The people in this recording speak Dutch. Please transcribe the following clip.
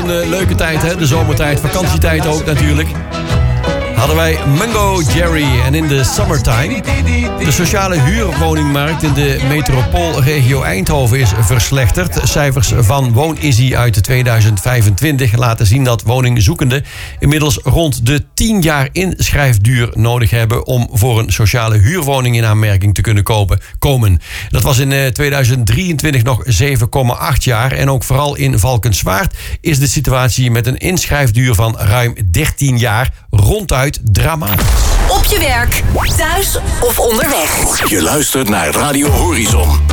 een leuke tijd, hè? De zomertijd, vakantietijd ook natuurlijk. Hadden wij Mungo Jerry en in de Summertime. De sociale huurwoningmarkt in de metropoolregio Eindhoven is verslechterd. Cijfers van WoonIzzy uit 2025 laten zien dat woningzoekenden inmiddels rond de 10 jaar inschrijfduur nodig hebben om voor een sociale huurwoning in aanmerking te kunnen komen. Dat was in 2023 nog 7,8 jaar. En ook vooral in Valkenswaard is de situatie met een inschrijfduur van ruim 13 jaar ronduit dramatisch. Op je werk, thuis of onderweg. Je luistert naar Radio Horizon.